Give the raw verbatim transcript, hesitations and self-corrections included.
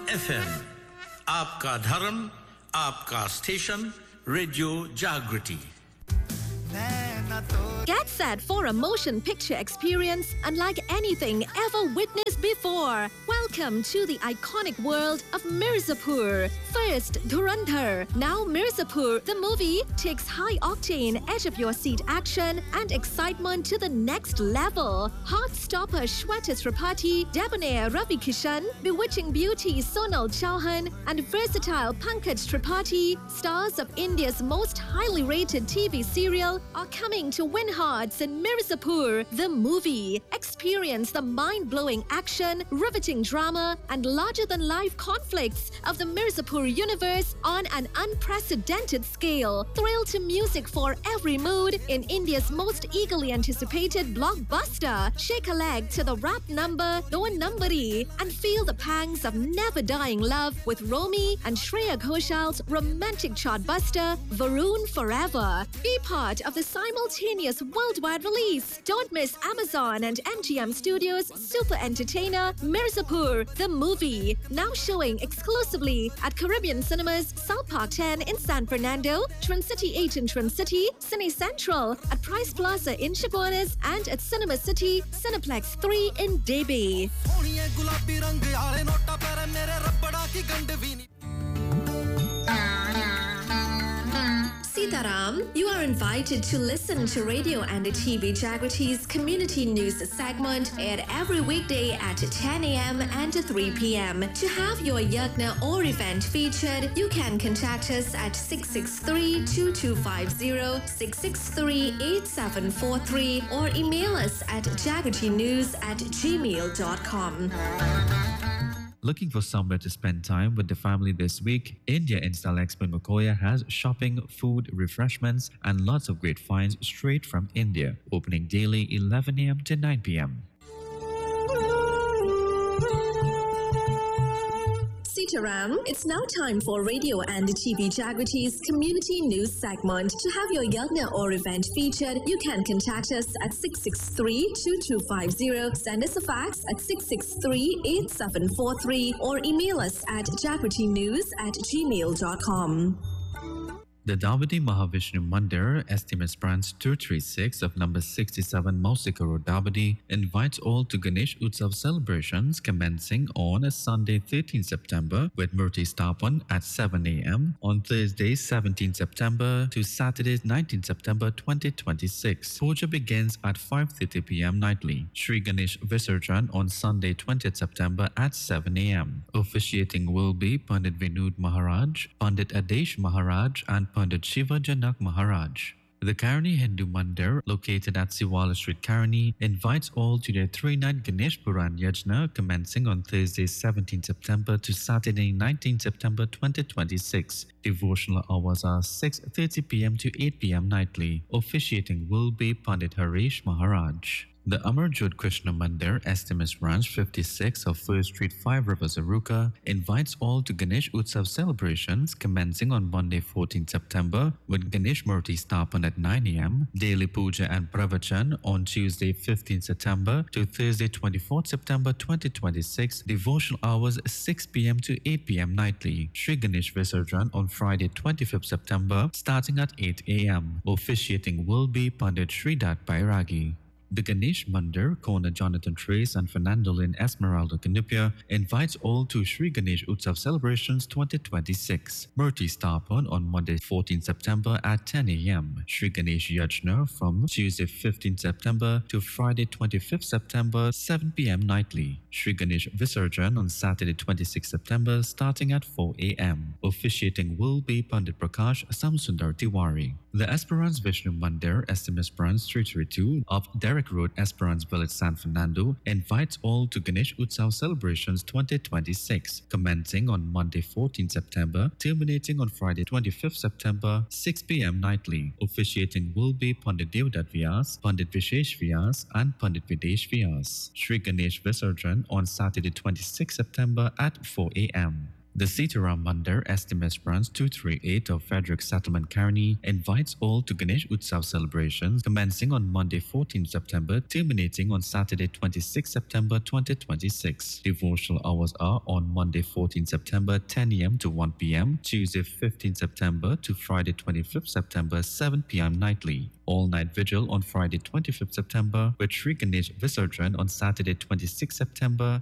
F M, आपका धर्म, आपका स्टेशन, रेडियो जागृति। Get set for a motion picture experience unlike anything ever witnessed before. Welcome to the iconic world of Mirzapur. First, Dhurandhar. Now Mirzapur, the movie, takes high-octane, edge-of-your-seat action and excitement to the next level. Heartstopper Shweta Tripathi, debonair Ravi Kishan, bewitching beauty Sonal Chauhan, and versatile Pankaj Tripathi, stars of India's most highly rated T V serial, are coming to win hearts in Mirzapur, the movie. Experience the mind-blowing action, riveting drama, and larger-than-life conflicts of the Mirzapur universe on an unprecedented scale. Thrill to music for every mood in India's most eagerly anticipated blockbuster. Shake a leg to the rap number Do Numbari and feel the pangs of never-dying love with Romy and Shreya Ghoshal's romantic chartbuster Varun Forever. Be part of the simultaneous worldwide release. Don't miss Amazon and M G M Studios' super entertainer Mirzapur, the movie. Now showing exclusively at Caribbean Cinemas, South Park ten in San Fernando, Trin City eight in Trin City, Cine Central at Price Plaza in Chaguanas, and at Cinema City, Cineplex three in Debi. Sitaram, you are invited to listen to Radio and T V Jagriti's community news segment aired every weekday at ten a.m. and three p.m. To have your yagna or event featured, you can contact us at six six three, two two five zero, six six three, eight seven four three or email us at jagritinews at gmail dot com. Looking for somewhere to spend time with the family this week? India Install Expo in Makoya has shopping, food, refreshments, and lots of great finds straight from India. Opening daily eleven a.m. to nine p.m. Sitaram, it's now time for Radio and T V Jagriti's community news segment. To have your yagna or event featured, you can contact us at six six three, two two five zero, send us a fax at six six three, eight seven four three or email us at jagritinews at gmail dot com. The Dabadi Mahavishnu Mandir, estimates branch two thirty-six of number sixty-seven Mausika Road, Dabadi, invites all to Ganesh Utsav celebrations commencing on Sunday thirteenth September with Murti Stapan at seven a.m. on Thursday seventeenth September to Saturday nineteenth September twenty twenty-six. Puja begins at five thirty p.m. nightly. Sri Ganesh Visarjan on Sunday twentieth September at seven a.m. Officiating will be Pandit Vinud Maharaj, Pandit Adesh Maharaj, and Pandit Shiva Janak Maharaj. The Karani Hindu Mandir, located at Siwala Street, Karani, invites all to their three-night Ganesh Puran Yajna commencing on Thursday seventeenth September to Saturday nineteenth September twenty twenty-six. Devotional hours are six thirty p.m. to eight p.m. nightly. Officiating will be Pandit Harish Maharaj. The Amarjot Krishna Mandir, estimates branch fifty-six of First Street, Five Rivers, Aruka, invites all to Ganesh Utsav celebrations commencing on Monday fourteenth September with Ganesh Murti Stapan at nine a.m., daily puja and pravachan on Tuesday fifteenth September to Thursday twenty-fourth September twenty twenty-six, devotional hours six p.m. to eight p.m. nightly. Sri Ganesh Visarjan on Friday twenty-fifth September starting at eight a.m. Officiating will be Pandit Sridat Bairagi. The Ganesh Mandir, Kona Jonathan Trace and Fernando Lynn Esmeralda Canupia invites all to Sri Ganesh Utsav celebrations twenty twenty-six. Murti Stapan on Monday fourteenth September at ten a.m. Sri Ganesh Yajna from Tuesday fifteenth September to Friday twenty-fifth September seven p.m. nightly. Sri Ganesh Visarjan on Saturday twenty-sixth September starting at four a.m. Officiating will be Pandit Prakash Samsundar Tiwari. The Esperance Vishnu Mandir, estimates branch three thirty-two of Derrick Road, Esperance Village, San Fernando, invites all to Ganesh Utsav celebrations twenty twenty-six, commencing on Monday fourteenth September, terminating on Friday twenty-fifth September, six p.m. nightly. Officiating will be Pandit Devdat Vyas, Pandit Vishesh Vyas, and Pandit Videsh Vyas. Sri Ganesh Visarjan on Saturday twenty-sixth September at four a.m. The Sitaram Mandir Estimates Branch two thirty-eight of Frederick Settlement, Kearney invites all to Ganesh Utsav celebrations commencing on Monday fourteenth September, terminating on Saturday twenty-sixth September twenty twenty-six. Devotional hours are on Monday fourteenth September ten a m to one p m, Tuesday fifteenth September to Friday twenty-fifth September seven p m nightly. All-night vigil on Friday twenty-fifth September with Sri Ganesh Visarjan on Saturday twenty-sixth September